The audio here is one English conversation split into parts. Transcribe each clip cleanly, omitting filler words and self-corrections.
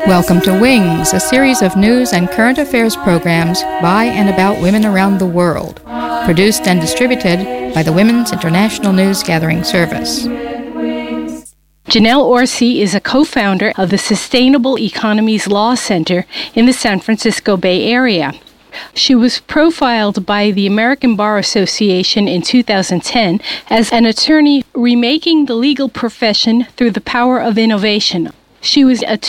Welcome to Wings, a series of news and current affairs programs by and about women around the world, produced and distributed by the Women's International News Gathering Service. Janelle Orsi is a co-founder of the Sustainable Economies Law Center in the San Francisco Bay Area. She was profiled by the American Bar Association in 2010 as an attorney remaking the legal profession through the power of innovation. She was a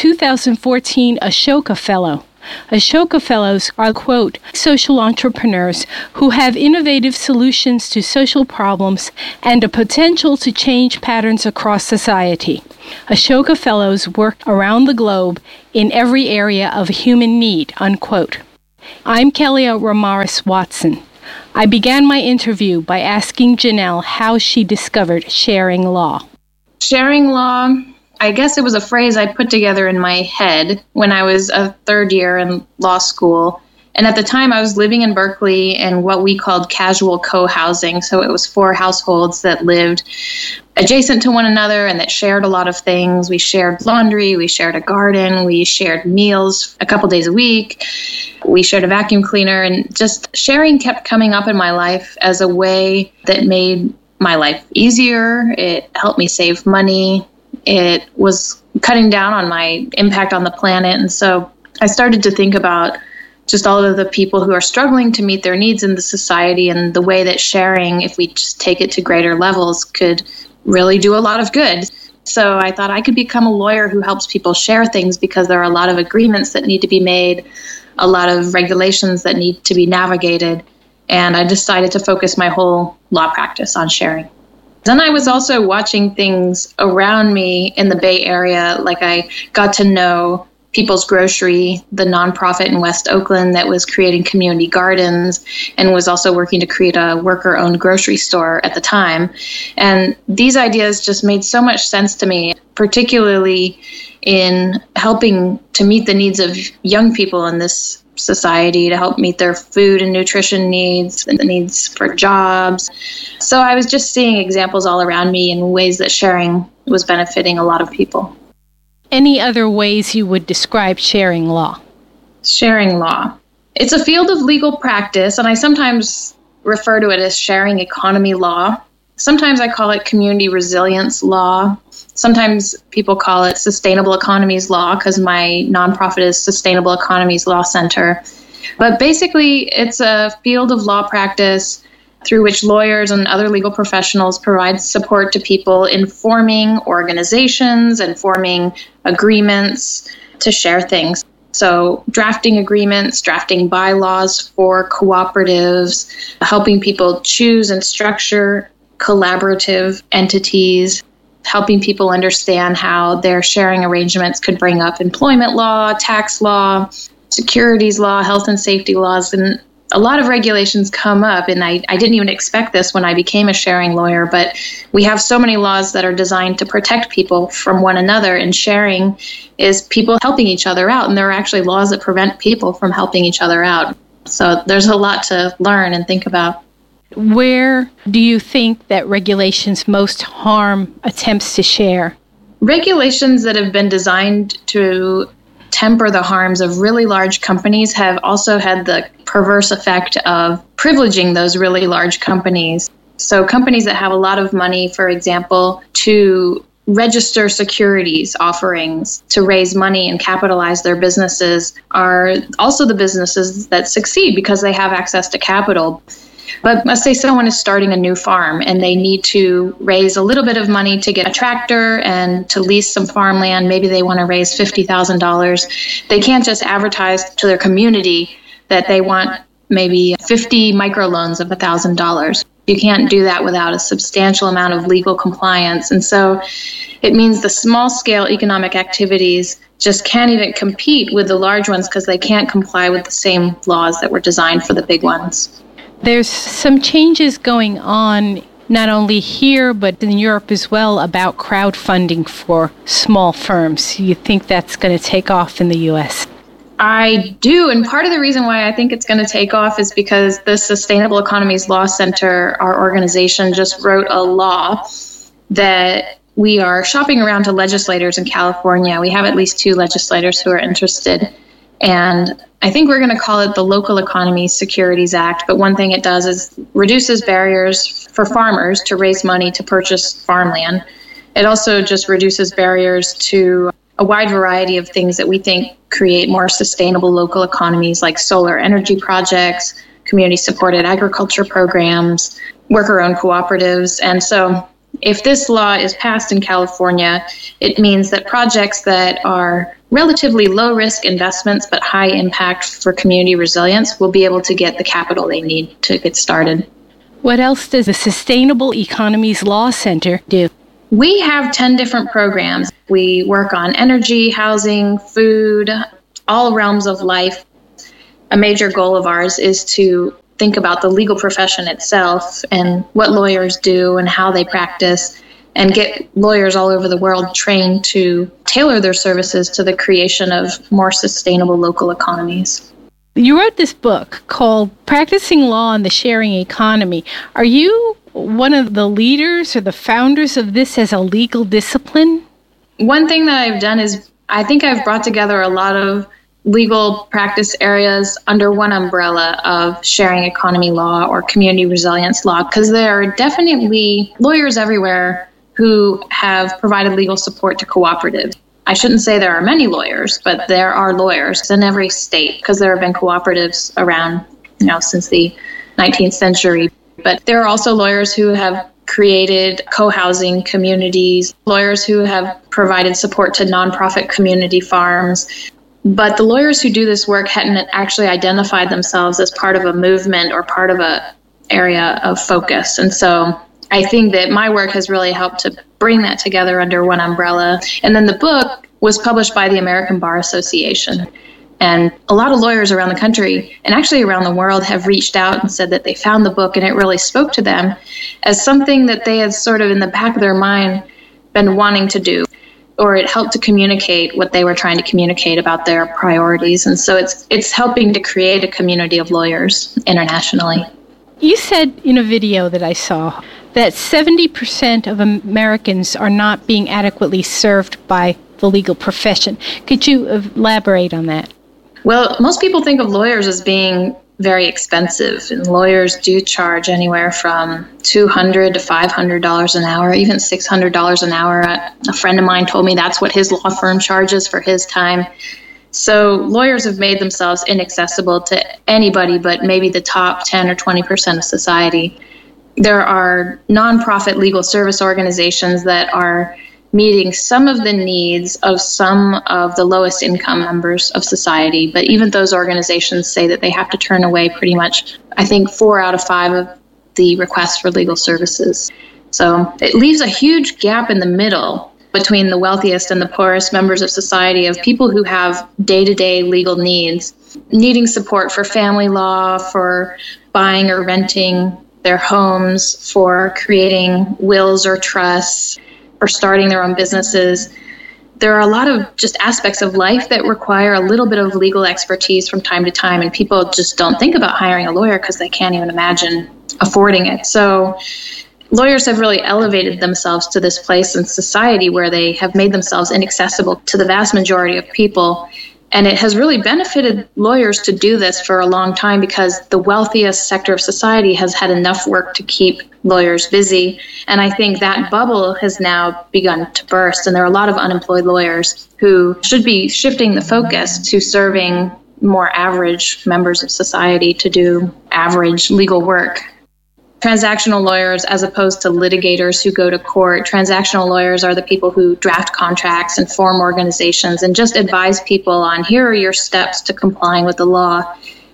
2014 Ashoka Fellow. Ashoka Fellows are, quote, social entrepreneurs who have innovative solutions to social problems and a potential to change patterns across society. Ashoka Fellows work around the globe in every area of human need, unquote. I'm Kelia Ramaris Watson. I began my interview by asking Janelle how she discovered sharing law. Sharing law, I guess it was a phrase I put together in my head when I was a third year in law school. And at the time I was living in Berkeley in what we called casual co-housing. So it was 4 households that lived adjacent to one another and that shared a lot of things. We shared laundry, we shared a garden, we shared meals a couple days a week. We shared a vacuum cleaner, and just sharing kept coming up in my life as a way that made my life easier. It helped me save money. It was cutting down on my impact on the planet. And so I started to think about just all of the people who are struggling to meet their needs in the society and the way that sharing, if we just take it to greater levels, could really do a lot of good. So I thought I could become a lawyer who helps people share things, because there are a lot of agreements that need to be made, a lot of regulations that need to be navigated. And I decided to focus my whole law practice on sharing. Then I was also watching things around me in the Bay Area. Like, I got to know People's Grocery, the nonprofit in West Oakland that was creating community gardens and was also working to create a worker-owned grocery store at the time. And these ideas just made so much sense to me, particularly in helping to meet the needs of young people in this society, to help meet their food and nutrition needs and the needs for jobs. So I was just seeing examples all around me in ways that sharing was benefiting a lot of people. Any other ways you would describe sharing law? Sharing law. It's a field of legal practice, and I sometimes refer to it as sharing economy law. Sometimes I call it community resilience law. Sometimes people call it sustainable economies law, because my nonprofit is Sustainable Economies Law Center. But basically, it's a field of law practice through which lawyers and other legal professionals provide support to people in forming organizations and forming agreements to share things. So drafting agreements, drafting bylaws for cooperatives, helping people choose and structure collaborative entities, helping people understand how their sharing arrangements could bring up employment law, tax law, securities law, health and safety laws, and a lot of regulations come up, and I didn't even expect this when I became a sharing lawyer, but we have so many laws that are designed to protect people from one another, and sharing is people helping each other out, and there are actually laws that prevent people from helping each other out. So there's a lot to learn and think about. Where do you think that regulations most harm attempts to share? Regulations that have been designed to temper the harms of really large companies have also had the perverse effect of privileging those really large companies. So companies that have a lot of money, for example, to register securities offerings to raise money and capitalize their businesses, are also the businesses that succeed because they have access to capital. But let's say someone is starting a new farm and they need to raise a little bit of money to get a tractor and to lease some farmland. Maybe they want to raise $50,000. They can't just advertise to their community that they want maybe 50 microloans of $1,000. You can't do that without a substantial amount of legal compliance. And so it means the small-scale economic activities just can't even compete with the large ones because they can't comply with the same laws that were designed for the big ones. There's some changes going on, not only here, but in Europe as well, about crowdfunding for small firms. You think that's going to take off in the U.S.? I do, and part of the reason why I think it's going to take off is because the Sustainable Economies Law Center, our organization, just wrote a law that we are shopping around to legislators in California. We have at least 2 legislators who are interested. And I think we're going to call it the Local Economy Securities Act. But one thing it does is reduces barriers for farmers to raise money to purchase farmland. It also just reduces barriers to a wide variety of things that we think create more sustainable local economies, like solar energy projects, community-supported agriculture programs, worker-owned cooperatives. And so if this law is passed in California, it means that projects that are relatively low-risk investments but high impact for community resilience will be able to get the capital they need to get started. What else does the Sustainable Economies Law Center do? We have 10 different programs. We work on energy, housing, food, all realms of life. A major goal of ours is to think about the legal profession itself and what lawyers do and how they practice, and get lawyers all over the world trained to tailor their services to the creation of more sustainable local economies. You wrote this book called Practicing Law in the Sharing Economy. Are you one of the leaders or the founders of this as a legal discipline? One thing that I've done is I think I've brought together a lot of legal practice areas under one umbrella of sharing economy law or community resilience law, because there are definitely lawyers everywhere who have provided legal support to cooperatives. I shouldn't say there are many lawyers, but there are lawyers in every state, because there have been cooperatives around, since the 19th century. But there are also lawyers who have created co-housing communities, lawyers who have provided support to nonprofit community farms. But the lawyers who do this work hadn't actually identified themselves as part of a movement or part of an area of focus. And so I think that my work has really helped to bring that together under one umbrella. And then the book was published by the American Bar Association. And a lot of lawyers around the country and actually around the world have reached out and said that they found the book and it really spoke to them as something that they had sort of in the back of their mind been wanting to do, or it helped to communicate what they were trying to communicate about their priorities. And so it's helping to create a community of lawyers internationally. You said in a video that I saw that 70% of Americans are not being adequately served by the legal profession. Could you elaborate on that? Well, most people think of lawyers as being very expensive, and lawyers do charge anywhere from $200 to $500 an hour, even $600 an hour. A friend of mine told me that's what his law firm charges for his time. So lawyers have made themselves inaccessible to anybody but maybe the top 10 or 20% of society. There are nonprofit legal service organizations that are meeting some of the needs of some of the lowest income members of society. But even those organizations say that they have to turn away pretty much, I think, 4 out of 5 of the requests for legal services. So it leaves a huge gap in the middle between the wealthiest and the poorest members of society, of people who have day-to-day legal needs, needing support for family law, for buying or renting their homes, for creating wills or trusts, or starting their own businesses. There are a lot of just aspects of life that require a little bit of legal expertise from time to time, and people just don't think about hiring a lawyer because they can't even imagine affording it. So lawyers have really elevated themselves to this place in society where they have made themselves inaccessible to the vast majority of people. And it has really benefited lawyers to do this for a long time because the wealthiest sector of society has had enough work to keep lawyers busy. And I think that bubble has now begun to burst. And there are a lot of unemployed lawyers who should be shifting the focus to serving more average members of society to do average legal work. Transactional lawyers, as opposed to litigators who go to court, transactional lawyers are the people who draft contracts and form organizations and just advise people on here are your steps to complying with the law.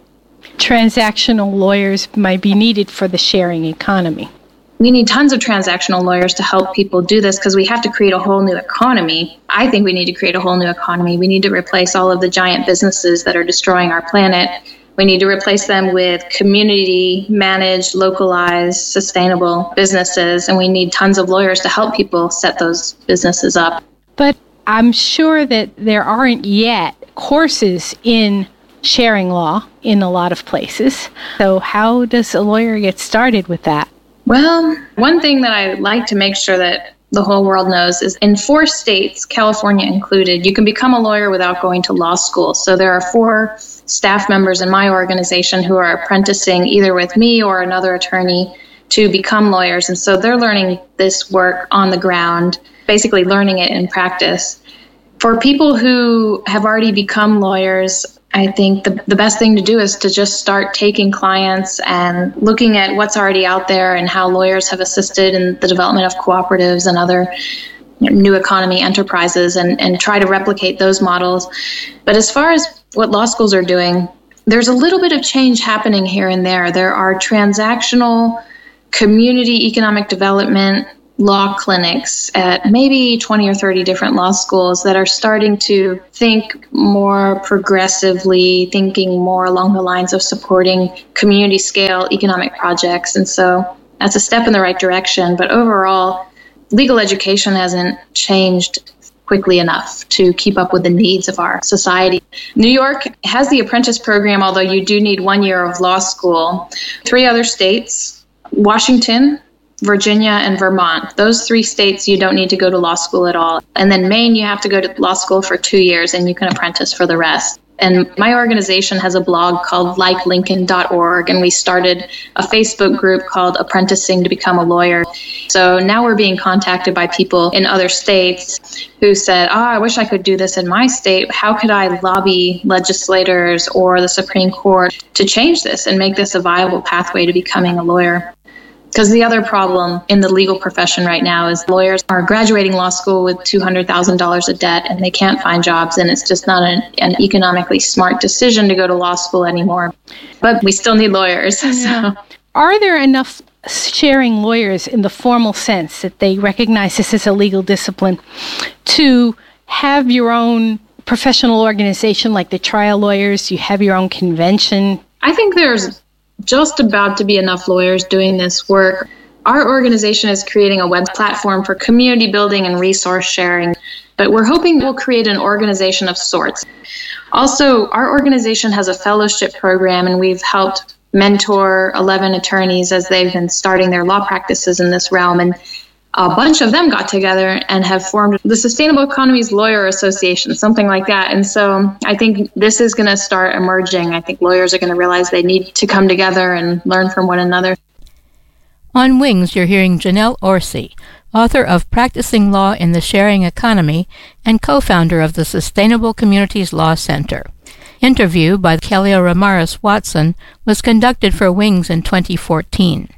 Transactional lawyers might be needed for the sharing economy. We need tons of transactional lawyers to help people do this because we have to create a whole new economy. I think we need to create a whole new economy. We need to replace all of the giant businesses that are destroying our planet. We need to replace them with community-managed, localized, sustainable businesses, and we need tons of lawyers to help people set those businesses up. But I'm sure that there aren't yet courses in sharing law in a lot of places. So how does a lawyer get started with that? Well, one thing that I like to make sure that the whole world knows is in 4 states, California included, you can become a lawyer without going to law school. So there are 4 staff members in my organization who are apprenticing either with me or another attorney to become lawyers. And so they're learning this work on the ground, basically learning it in practice. For people who have already become lawyers, I think the best thing to do is to just start taking clients and looking at what's already out there and how lawyers have assisted in the development of cooperatives and other new economy enterprises and try to replicate those models. But as far as what law schools are doing, there's a little bit of change happening here and there. There are transactional community economic development law clinics at maybe 20 or 30 different law schools that are starting to think more progressively, thinking more along the lines of supporting community scale economic projects. And so that's a step in the right direction. But overall, legal education hasn't changed quickly enough to keep up with the needs of our society. New York has the apprentice program, although you do need 1 year of law school. 3 other states, Washington, Virginia, and Vermont. Those 3 states, you don't need to go to law school at all. And then Maine, you have to go to law school for 2 years and you can apprentice for the rest. And my organization has a blog called likelincoln.org, and we started a Facebook group called Apprenticing to Become a Lawyer. So now we're being contacted by people in other states who said, I wish I could do this in my state. How could I lobby legislators or the Supreme Court to change this and make this a viable pathway to becoming a lawyer? Because the other problem in the legal profession right now is lawyers are graduating law school with $200,000 of debt and they can't find jobs, and it's just not an economically smart decision to go to law school anymore. But we still need lawyers. Yeah. So. Are there enough sharing lawyers in the formal sense that they recognize this as a legal discipline to have your own professional organization like the trial lawyers? You have your own convention? I think there's just about to be enough lawyers doing this work. Our organization is creating a web platform for community building and resource sharing, but we're hoping we'll create an organization of sorts. Also, our organization has a fellowship program, and we've helped mentor 11 attorneys as they've been starting their law practices in this realm. And a bunch of them got together and have formed the Sustainable Economies Lawyer Association, something like that. And so I think this is going to start emerging. I think lawyers are going to realize they need to come together and learn from one another. On Wings, you're hearing Janelle Orsi, author of Practicing Law in the Sharing Economy and co-founder of the Sustainable Communities Law Center. Interview by Kelia Ramirez Watson was conducted for Wings in 2014.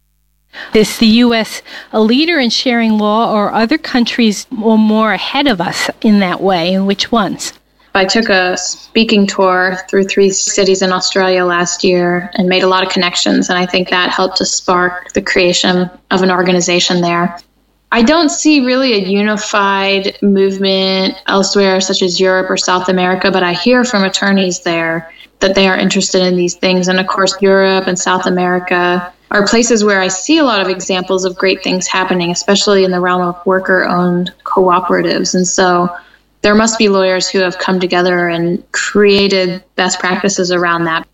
Is the U.S. a leader in sharing law, or other countries more ahead of us in that way, and which ones? I took a speaking tour through 3 cities in Australia last year and made a lot of connections, and I think that helped to spark the creation of an organization there. I don't see really a unified movement elsewhere, such as Europe or South America, but I hear from attorneys there that they are interested in these things. And of course, Europe and South America are places where I see a lot of examples of great things happening, especially in the realm of worker-owned cooperatives. And so there must be lawyers who have come together and created best practices around that.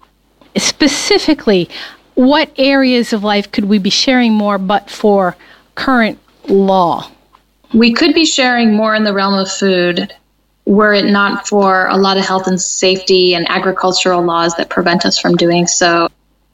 Specifically, what areas of life could we be sharing more but for current law? We could be sharing more in the realm of food were it not for a lot of health and safety and agricultural laws that prevent us from doing so.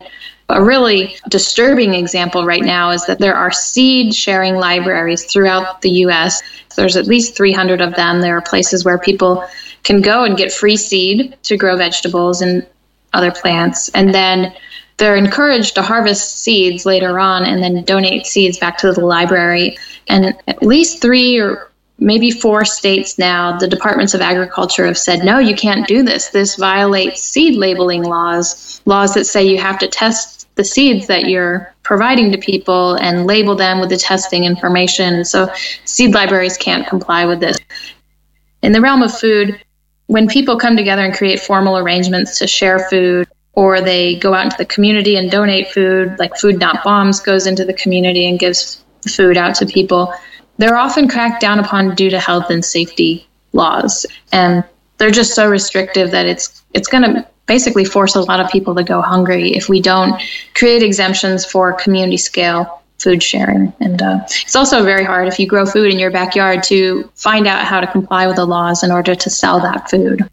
A really disturbing example right now is that there are seed sharing libraries throughout the U.S. There's at least 300 of them. There are places where people can go and get free seed to grow vegetables and other plants. And then they're encouraged to harvest seeds later on and then donate seeds back to the library. And at least 3 or maybe 4 states now, the Departments of Agriculture have said, no, you can't do this. This violates seed labeling laws that say you have to test the seeds that you're providing to people and label them with the testing information. So seed libraries can't comply with this. In the realm of food, when people come together and create formal arrangements to share food, or they go out into the community and donate food, like Food Not Bombs goes into the community and gives food out to people, they're often cracked down upon due to health and safety laws. And they're just so restrictive that it's going to basically force a lot of people to go hungry if we don't create exemptions for community scale food sharing. And it's also very hard if you grow food in your backyard to find out how to comply with the laws in order to sell that food.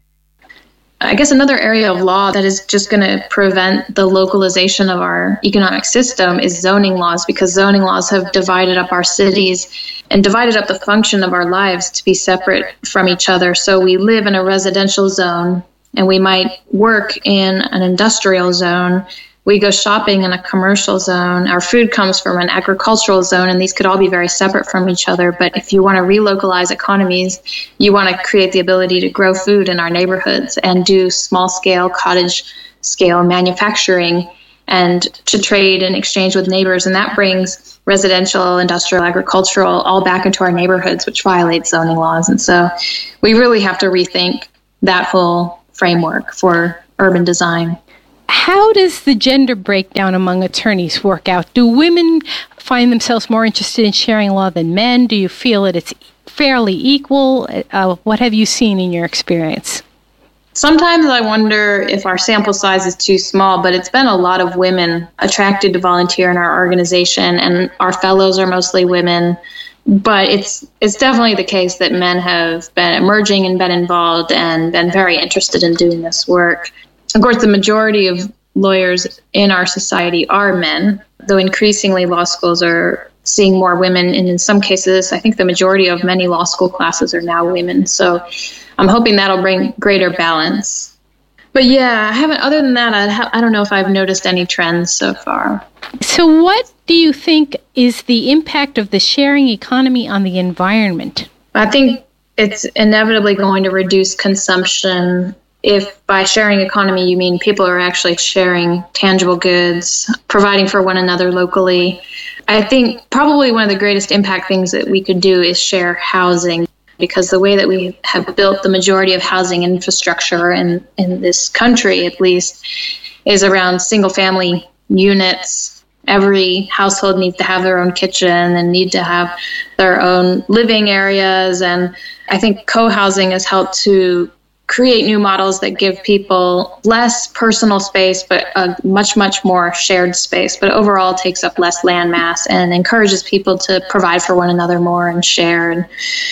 I guess another area of law that is just going to prevent the localization of our economic system is zoning laws, because zoning laws have divided up our cities and divided up the function of our lives to be separate from each other. So we live in a residential zone and we might work in an industrial zone. We go shopping in a commercial zone. Our food comes from an agricultural zone, and these could all be very separate from each other. But if you want to relocalize economies, you want to create the ability to grow food in our neighborhoods and do small-scale, cottage-scale manufacturing and to trade and exchange with neighbors. And that brings residential, industrial, agricultural all back into our neighborhoods, which violates zoning laws. And so we really have to rethink that whole framework for urban design. How does the gender breakdown among attorneys work out? Do women find themselves more interested in sharing law than men? Do you feel that it's fairly equal? What have you seen in your experience? Sometimes I wonder if our sample size is too small, but it's been a lot of women attracted to volunteer in our organization, and our fellows are mostly women. But it's definitely the case that men have been emerging and been involved and been very interested in doing this work. Of course, the majority of lawyers in our society are men, though increasingly law schools are seeing more women. And in some cases, I think the majority of many law school classes are now women. So I'm hoping that'll bring greater balance. But yeah, other than that, I don't know if I've noticed any trends so far. So what do you think is the impact of the sharing economy on the environment? I think it's inevitably going to reduce consumption. If by sharing economy you mean people are actually sharing tangible goods, providing for one another locally, I think probably one of the greatest impact things that we could do is share housing, because the way that we have built the majority of housing infrastructure in this country, at least, is around single-family units. Every household needs to have their own kitchen and need to have their own living areas. And I think co-housing has helped to create new models that give people less personal space, but a much, much more shared space, but overall takes up less land mass and encourages people to provide for one another more and share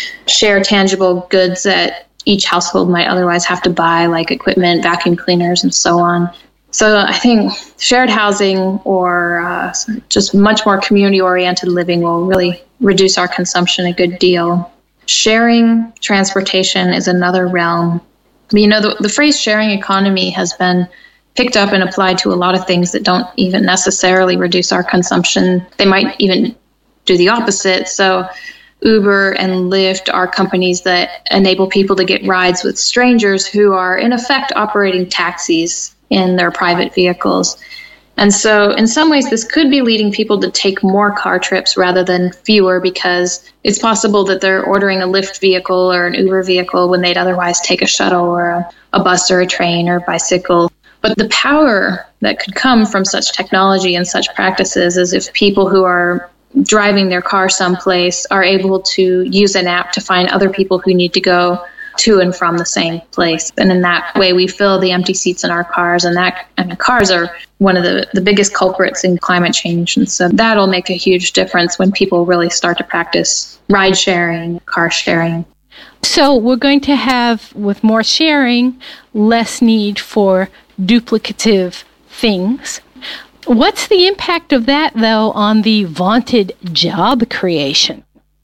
tangible goods that each household might otherwise have to buy, like equipment, vacuum cleaners, and so on. So I think shared housing or just much more community-oriented living will really reduce our consumption a good deal. Sharing transportation is another realm. You know, the phrase sharing economy has been picked up and applied to a lot of things that don't even necessarily reduce our consumption. They might even do the opposite. So Uber and Lyft are companies that enable people to get rides with strangers who are in effect operating taxis in their private vehicles. And so in some ways, this could be leading people to take more car trips rather than fewer, because it's possible that they're ordering a Lyft vehicle or an Uber vehicle when they'd otherwise take a shuttle or a bus or a train or bicycle. But the power that could come from such technology and such practices is if people who are driving their car someplace are able to use an app to find other people who need to go to and from the same place. And in that way, we fill the empty seats in our cars. And cars are one of the biggest culprits in climate change. And so that'll make a huge difference when people really start to practice ride sharing, car sharing. So we're going to have, with more sharing, less need for duplicative things. What's the impact of that, though, on the vaunted job creation?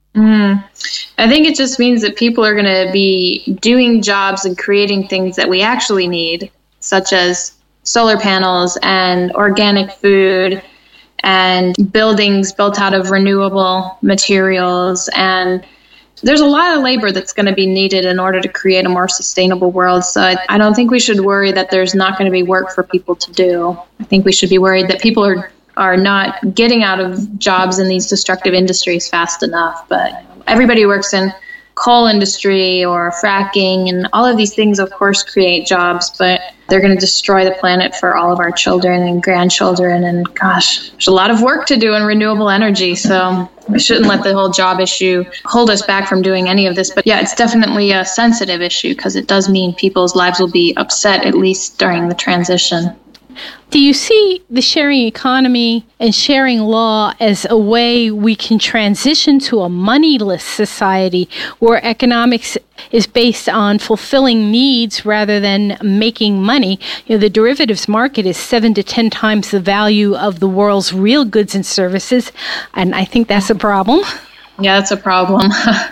I think it just means that people are going to be doing jobs and creating things that we actually need, such as solar panels and organic food and buildings built out of renewable materials. And there's a lot of labor that's going to be needed in order to create a more sustainable world. So I don't think we should worry that there's not going to be work for people to do. I think we should be worried that people are not getting out of jobs in these destructive industries fast enough. But everybody who works in coal industry or fracking and all of these things, of course, create jobs, but they're going to destroy the planet for all of our children and grandchildren. And gosh, there's a lot of work to do in renewable energy. So we shouldn't let the whole job issue hold us back from doing any of this. But yeah, it's definitely a sensitive issue because it does mean people's lives will be upset, at least during the transition. Do you see the sharing economy and sharing law as a way we can transition to a moneyless society where economics is based on fulfilling needs rather than making money? The derivatives market is 7 to 10 times the value of the world's real goods and services, and I think that's a problem. Yeah, that's a problem.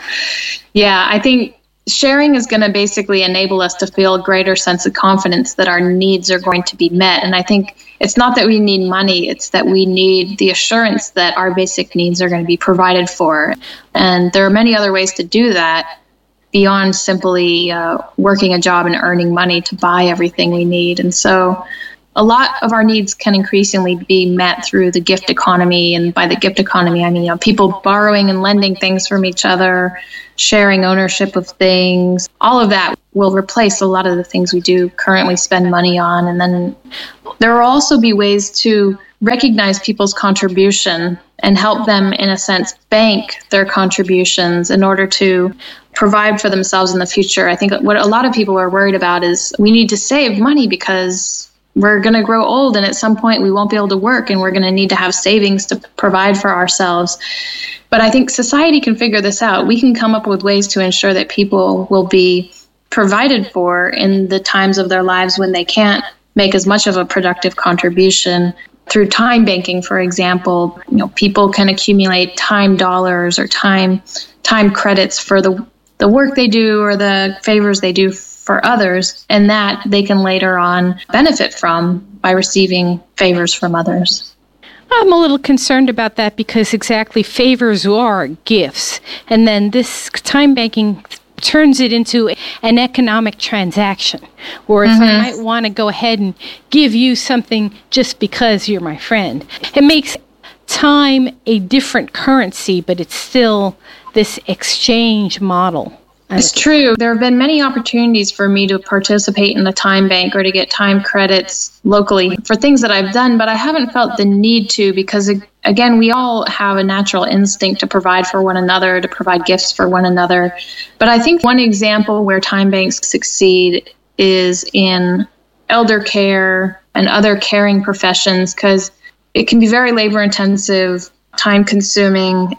Yeah, I think sharing is going to basically enable us to feel a greater sense of confidence that our needs are going to be met. And I think it's not that we need money, it's that we need the assurance that our basic needs are going to be provided for. And there are many other ways to do that beyond simply working a job and earning money to buy everything we need. And so a lot of our needs can increasingly be met through the gift economy. And by the gift economy, I mean, people borrowing and lending things from each other, sharing ownership of things. All of that will replace a lot of the things we do currently spend money on. And then there will also be ways to recognize people's contribution and help them, in a sense, bank their contributions in order to provide for themselves in the future. I think what a lot of people are worried about is we need to save money because we're going to grow old and at some point we won't be able to work and we're going to need to have savings to provide for ourselves. But I think society can figure this out. We can come up with ways to ensure that people will be provided for in the times of their lives when they can't make as much of a productive contribution. Through time banking, for example, people can accumulate time dollars or time credits for the work they do or the favors they do for others, and that they can later on benefit from by receiving favors from others. I'm a little concerned about that because exactly favors are gifts, and then this time banking turns it into an economic transaction, whereas I might want to go ahead and give you something just because you're my friend. It makes time a different currency, but it's still this exchange model. It's true. There have been many opportunities for me to participate in the time bank or to get time credits locally for things that I've done, but I haven't felt the need to because, again, we all have a natural instinct to provide for one another, to provide gifts for one another. But I think one example where time banks succeed is in elder care and other caring professions because it can be very labor-intensive, time-consuming,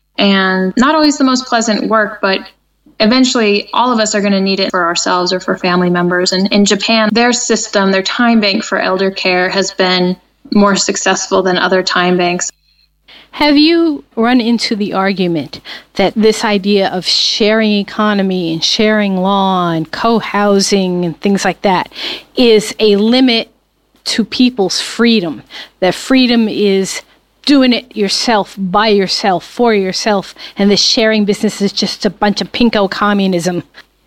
and not always the most pleasant work, but eventually, all of us are going to need it for ourselves or for family members. And in Japan, their system, their time bank for elder care has been more successful than other time banks. Have you run into the argument that this idea of sharing economy and sharing law and co-housing and things like that is a limit to people's freedom? That freedom is doing it yourself, by yourself, for yourself, and the sharing business is just a bunch of pinko communism.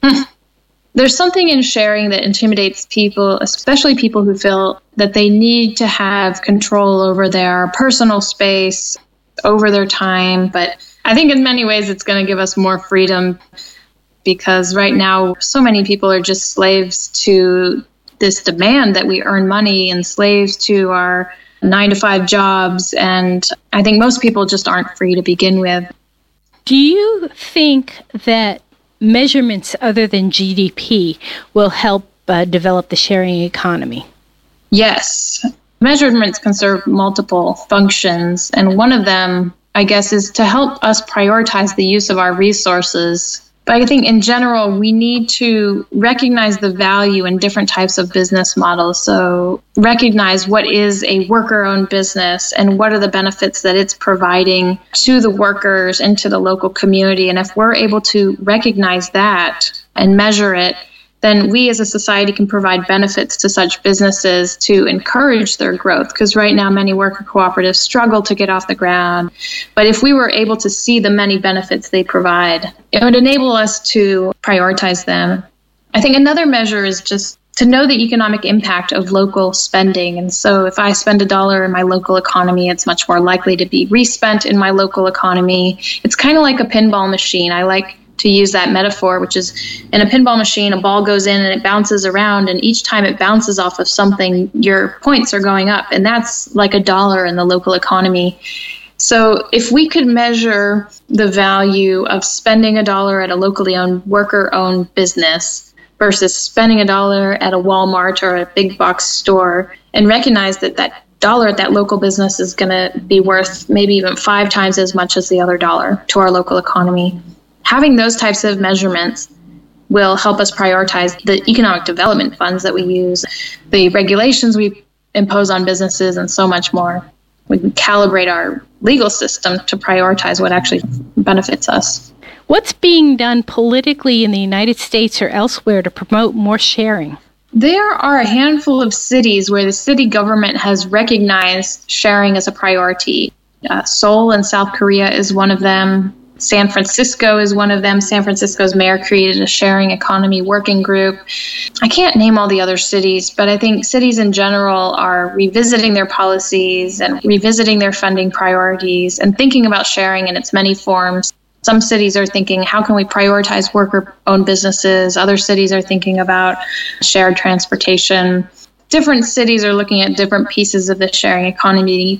There's something in sharing that intimidates people, especially people who feel that they need to have control over their personal space, over their time. But I think in many ways it's going to give us more freedom because right now so many people are just slaves to this demand that we earn money and slaves to our 9-to-5 jobs, and I think most people just aren't free to begin with. Do you think that measurements other than GDP will help develop the sharing economy? Yes. Measurements can serve multiple functions, and one of them, I guess, is to help us prioritize the use of our resources. But I think in general, we need to recognize the value in different types of business models. So recognize what is a worker-owned business and what are the benefits that it's providing to the workers and to the local community. And if we're able to recognize that and measure it, then we as a society can provide benefits to such businesses to encourage their growth. Because right now, many worker cooperatives struggle to get off the ground. But if we were able to see the many benefits they provide, it would enable us to prioritize them. I think another measure is just to know the economic impact of local spending. And so if I spend $1 in my local economy, it's much more likely to be respent in my local economy. It's kind of like a pinball machine. I like to use that metaphor, which is in a pinball machine, a ball goes in and it bounces around, and each time it bounces off of something, your points are going up, and that's like $1 in the local economy. So if we could measure the value of spending $1 at a locally owned, worker-owned business, versus spending $1 at a Walmart or a big box store, and recognize that that dollar at that local business is going to be worth maybe even 5 times as much as the other dollar to our local economy. Having those types of measurements will help us prioritize the economic development funds that we use, the regulations we impose on businesses, and so much more. We can calibrate our legal system to prioritize what actually benefits us. What's being done politically in the United States or elsewhere to promote more sharing? There are a handful of cities where the city government has recognized sharing as a priority. Seoul in South Korea is one of them. San Francisco is one of them. San Francisco's mayor created a sharing economy working group. I can't name all the other cities, but I think cities in general are revisiting their policies and revisiting their funding priorities and thinking about sharing in its many forms. Some cities are thinking, how can we prioritize worker-owned businesses? Other cities are thinking about shared transportation. Different cities are looking at different pieces of the sharing economy